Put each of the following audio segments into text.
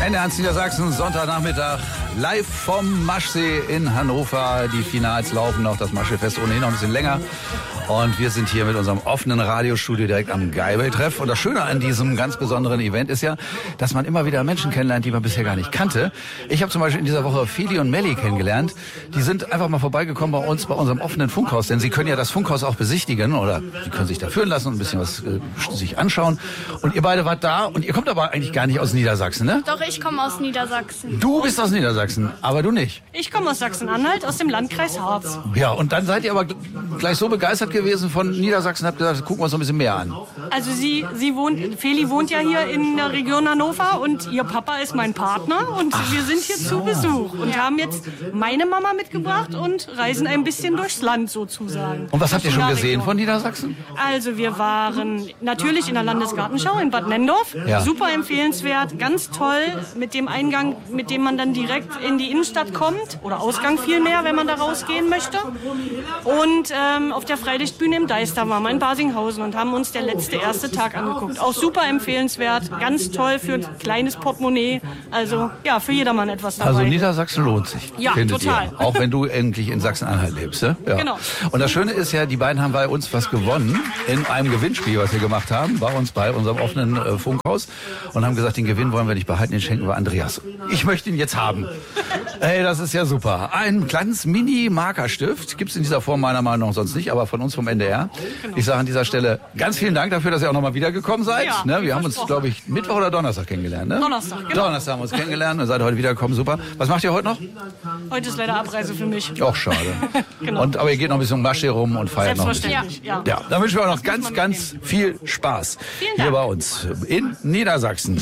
NDR1 Niedersachsen, Sonntagnachmittag, live vom Maschsee in Hannover. Die Finals laufen noch, das Maschseefest ohnehin noch ein bisschen länger. Und wir sind hier mit unserem offenen Radiostudio direkt am Geibel-Treff. Und das Schöne an diesem ganz besonderen Event ist ja, dass man immer wieder Menschen kennenlernt, die man bisher gar nicht kannte. Ich habe zum Beispiel in dieser Woche Feli und Melli kennengelernt. Die sind einfach mal vorbeigekommen bei uns, bei unserem offenen Funkhaus. Denn sie können ja das Funkhaus auch besichtigen oder sie können sich da führen lassen und ein bisschen was sich anschauen. Und ihr beide wart da und ihr kommt aber eigentlich gar nicht aus Niedersachsen, ne? Doch, ich komme aus Niedersachsen. Du bist aus Niedersachsen, aber du nicht. Ich komme aus Sachsen-Anhalt, aus dem Landkreis Harz. Ja, und dann seid ihr aber gleich so begeistert gewesen von Niedersachsen, habt gesagt, gucken wir uns noch ein bisschen mehr an. Also Feli wohnt ja hier in der Region Hannover und ihr Papa ist mein Partner und wir sind hier zu Besuch und haben jetzt meine Mama mitgebracht und reisen ein bisschen durchs Land sozusagen. Und was habt ihr schon gesehen von Niedersachsen? Also wir waren natürlich in der Landesgartenschau in Bad Nenndorf. Ja. Super empfehlenswert, ganz toll mit dem Eingang, mit dem man dann direkt in die Innenstadt kommt oder Ausgang vielmehr, wenn man da rausgehen möchte. Und auf der Freilichtbühne im Deister waren wir in Basinghausen und haben uns der erste Tag angeguckt. Auch super empfehlenswert, ganz toll für ein kleines Portemonnaie. Also ja, für jedermann etwas dabei. Also Niedersachsen lohnt sich. Ja, total. Ihr. Auch wenn du eigentlich in Sachsen-Anhalt lebst. Ne? Ja. Genau. Und das Schöne ist ja, die beiden haben bei uns was gewonnen in einem Gewinnspiel, was wir gemacht haben, bei uns bei unserem offenen Funkhaus und haben gesagt, den Gewinn wollen wir nicht behalten, den schenken wir Andreas. Ich möchte ihn jetzt haben. Hey, das ist ja super. Ein kleines Mini-Markerstift gibt's in dieser Form meiner Meinung nach sonst nicht, aber von uns vom NDR. Genau. Ich sage an dieser Stelle ganz vielen Dank dafür, dass ihr auch nochmal wiedergekommen seid. Ja, ne? Wir haben uns, glaube ich, Mittwoch oder Donnerstag kennengelernt. Ne? Donnerstag, genau. Donnerstag haben wir uns kennengelernt und seid heute wiedergekommen. Super. Was macht ihr heute noch? Heute ist leider Abreise für mich. Auch schade. Genau. Aber ihr geht noch ein bisschen um Maschsee rum und feiert noch ein bisschen. Selbstverständlich, ja. Ja, dann wünschen wir auch noch ganz viel Spaß Vielen hier Dank. bei uns in Niedersachsen.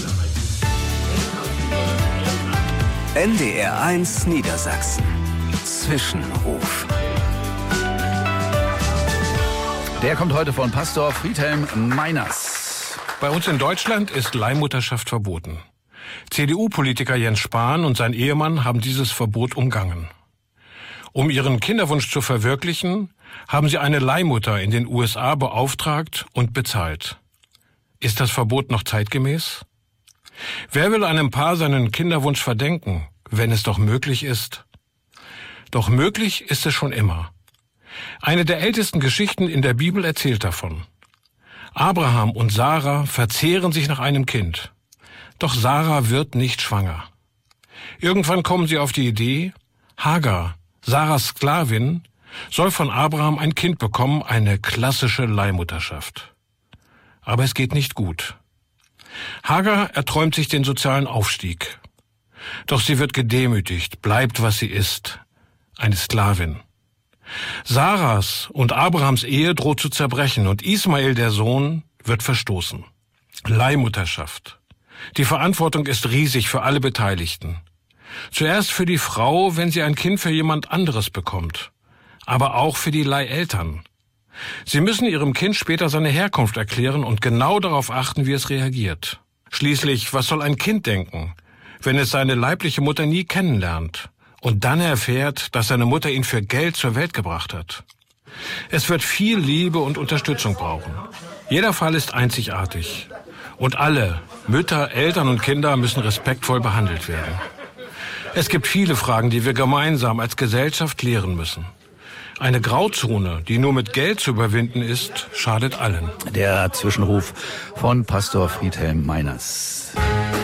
NDR1 Niedersachsen. Zwischenruf. Der kommt heute von Pastor Friedhelm Meiners. Bei uns in Deutschland ist Leihmutterschaft verboten. CDU-Politiker Jens Spahn und sein Ehemann haben dieses Verbot umgangen. Um ihren Kinderwunsch zu verwirklichen, haben sie eine Leihmutter in den USA beauftragt und bezahlt. Ist das Verbot noch zeitgemäß? Wer will einem Paar seinen Kinderwunsch verdenken, wenn es doch möglich ist? Doch möglich ist es schon immer. Eine der ältesten Geschichten in der Bibel erzählt davon. Abraham und Sarah verzehren sich nach einem Kind. Doch Sarah wird nicht schwanger. Irgendwann kommen sie auf die Idee, Hagar, Sarahs Sklavin, soll von Abraham ein Kind bekommen, eine klassische Leihmutterschaft. Aber es geht nicht gut. Hagar erträumt sich den sozialen Aufstieg. Doch sie wird gedemütigt, bleibt, was sie ist, eine Sklavin. Sarahs und Abrahams Ehe droht zu zerbrechen und Ismael, der Sohn, wird verstoßen. Leihmutterschaft. Die Verantwortung ist riesig für alle Beteiligten. Zuerst für die Frau, wenn sie ein Kind für jemand anderes bekommt, aber auch für die Leiheltern. Sie müssen ihrem Kind später seine Herkunft erklären und genau darauf achten, wie es reagiert. Schließlich, was soll ein Kind denken, wenn es seine leibliche Mutter nie kennenlernt und dann erfährt, dass seine Mutter ihn für Geld zur Welt gebracht hat? Es wird viel Liebe und Unterstützung brauchen. Jeder Fall ist einzigartig. Und alle, Mütter, Eltern und Kinder, müssen respektvoll behandelt werden. Es gibt viele Fragen, die wir gemeinsam als Gesellschaft klären müssen. Eine Grauzone, die nur mit Geld zu überwinden ist, schadet allen. Der Zwischenruf von Pastor Friedhelm Meiners.